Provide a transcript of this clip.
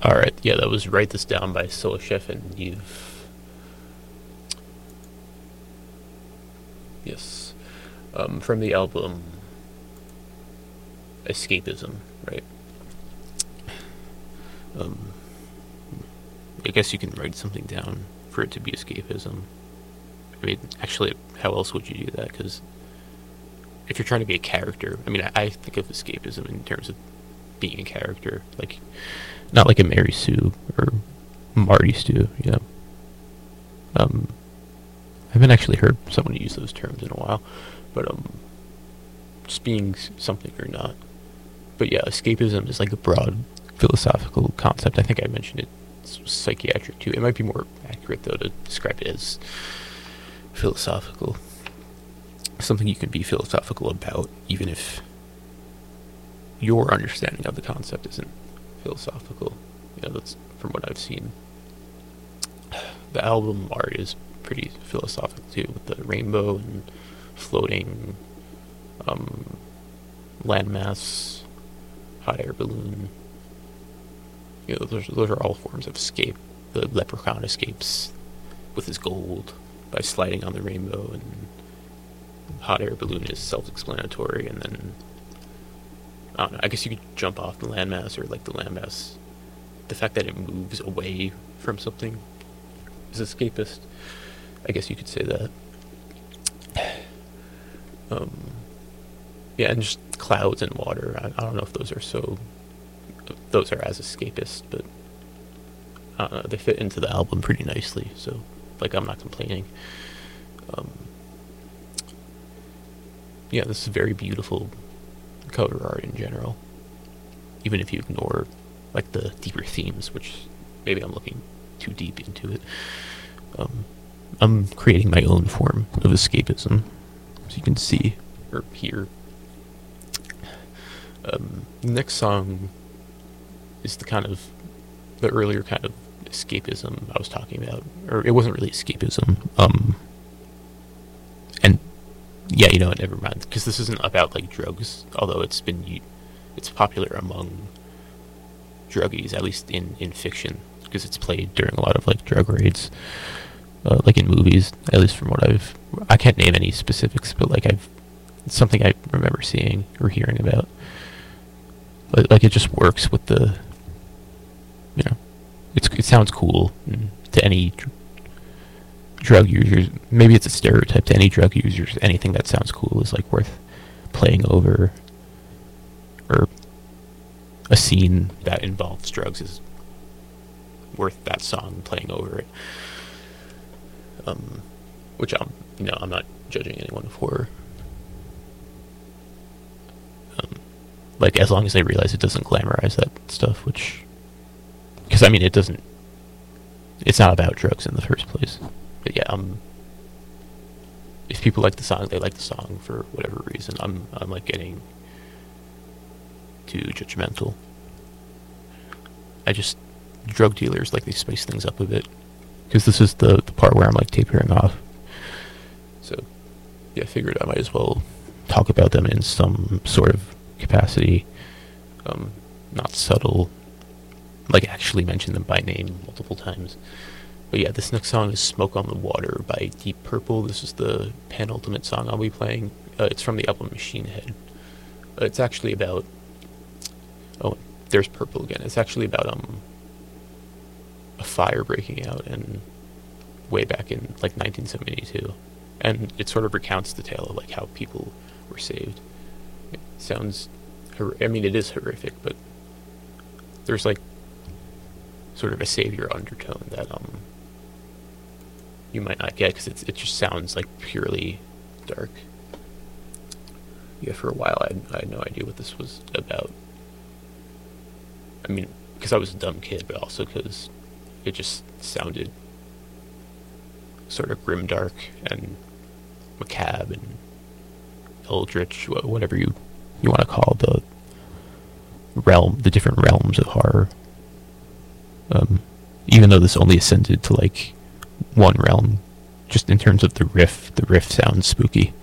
Alright, yeah, that was Write This Down by Solo Chef and Neve. Yes. From the album Escapism, right? I guess you can write something down for it to be escapism. I mean, actually, how else would you do that? Because if you're trying to be a character, I mean, I think of escapism in terms of being a character, like not like a Mary Sue or Marty Stew, you know. I haven't actually heard someone use those terms in a while, but just being something or not. But yeah, escapism is like a broad philosophical concept. I think I mentioned it. It's psychiatric too. It might be more accurate though to describe it as philosophical. Something you can be philosophical about, even if your understanding of the concept isn't philosophical. You know, that's from what I've seen. The album art is pretty philosophical too, with the rainbow and floating landmass, hot air balloon. You know, those are all forms of escape. The leprechaun escapes with his gold by sliding on the rainbow, and hot air balloon is self-explanatory. And then I don't know, I guess you could jump off the landmass, or like the landmass, the fact that it moves away from something is escapist. I guess you could say that. Yeah, and just clouds and water. I don't know if those are as escapist, but they fit into the album pretty nicely. So, like, I'm not complaining. Yeah, this is very beautiful cover art in general. Even if you ignore like the deeper themes, which maybe I'm looking too deep into it. I'm creating my own form of escapism, as you can see or hear. The next song is the earlier kind of escapism I was talking about, or it wasn't really escapism. And yeah, you know what? Never mind, because this isn't about like drugs, although it's popular among druggies, at least in fiction, because it's played during a lot of like drug raids, like in movies. At least from what I can't name any specifics, but like it's something I remember seeing or hearing about. Like it just works with the, you know, it sounds cool to any drug users. Maybe it's a stereotype to any drug users. Anything that sounds cool is like worth playing over, or a scene that involves drugs is worth that song playing over it. Which I'm not judging anyone for. Like, as long as they realize it doesn't glamorize that stuff, because I mean, it's not about drugs in the first place. But yeah, if people like the song, they like the song for whatever reason. I'm like getting too judgmental. Drug dealers, like, they spice things up a bit, because this is the part where I'm like tapering off. So yeah, I figured I might as well talk about them in some sort of capacity, not subtle, like actually mention them by name multiple times. But yeah, this next song is Smoke on the Water by Deep Purple. This is the penultimate song I'll be playing. It's from the album Machine Head. It's actually about, there's Purple again. It's actually about a fire breaking out and way back in like 1972, and it sort of recounts the tale of like how people were saved. It sounds, I mean, it is horrific, but there's like sort of a savior undertone that you might not get, because it just sounds like purely dark. Yeah, for a while I had no idea what this was about. I mean, because I was a dumb kid, but also because it just sounded sort of grimdark and macabre and eldritch, whatever you want to call the different realms of horror. Even though this only ascended to like one realm, just in terms of the riff sounds spooky.